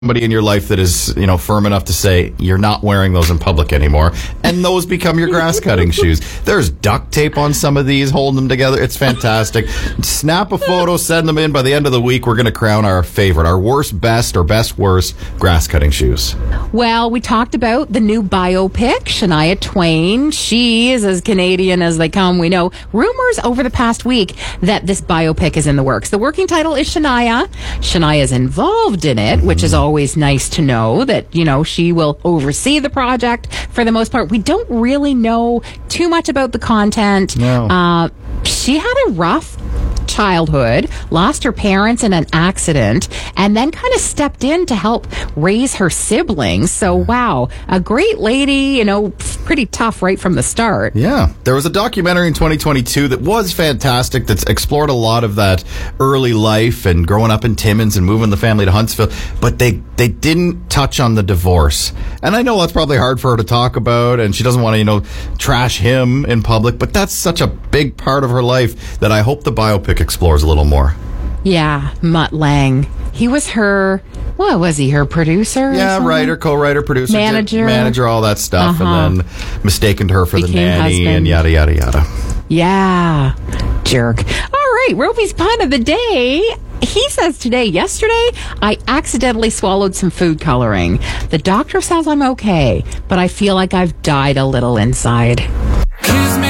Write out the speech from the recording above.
somebody in your life that is, firm enough to say you're not wearing those in public anymore, and those become your grass cutting shoes. There's duct tape on some of these holding them together. It's fantastic. Snap a photo, send them in. By the end of the week, we're going to crown our favorite, our worst best or best worst grass cutting shoes. Well, we talked about the new biopic, Shania Twain. She is as Canadian as they come. We know rumors over the past week that this biopic is in the works. The working title is Shania. Shania is involved in it, which is always nice to know that, she will oversee the project for the most part. We don't really know too much about the content. No. She had a rough childhood, lost her parents in an accident, and then kind of stepped in to help raise her siblings. So, wow, a great lady, pretty tough right from the start. Yeah. There was a documentary in 2022 that was fantastic, that's explored a lot of that early life and growing up in Timmins and moving the family to Huntsville, but they didn't touch on the divorce. And I know that's probably hard for her to talk about, and she doesn't want to, trash him in public, but that's such a big part of her life that I hope the biopic explores a little more. Yeah, Mutt Lange. He was her, what was he, her producer? Yeah, writer, co-writer, producer, manager, all that stuff, and then mistaken her for the nanny husband. And yada, yada, yada. Yeah, jerk. All right, Ropey's pun of the day. He says yesterday, I accidentally swallowed some food coloring. The doctor says I'm okay, but I feel like I've died a little inside. Kiss me